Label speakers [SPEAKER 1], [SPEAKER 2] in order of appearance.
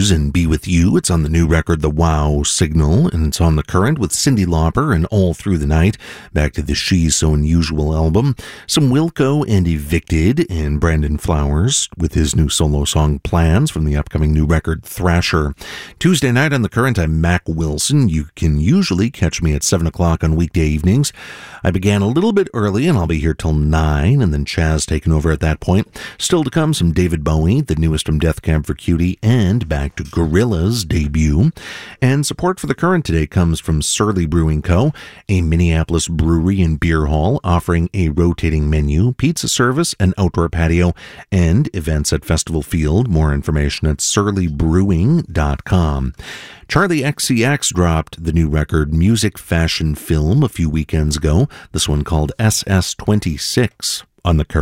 [SPEAKER 1] Choose and Be With You. It's on the new record, The Wow Signal, and it's on The Current with Cyndi Lauper and All Through the Night. Back to the She's So Unusual album. Some Wilco and Evicted, and Brandon Flowers with his new solo song Plans from the upcoming new record, Thrasher. Tuesday night on The Current, I'm Mac Wilson. You can usually catch me at 7 o'clock on weekday evenings. I began a little bit early, and I'll be here till 9, and then Chaz taking over at that point. Still to come, some David Bowie, the newest from Death Cab for Cutie, and back to Gorillaz' debut. And support for The Current today comes from Surly Brewing Co., a Minneapolis brewery and beer hall offering a rotating menu, pizza service, an outdoor patio, and events at Festival Field. More information at surlybrewing.com. Charlie XCX dropped the new record Music Fashion Film a few weekends ago. This one called SS26 on The Current.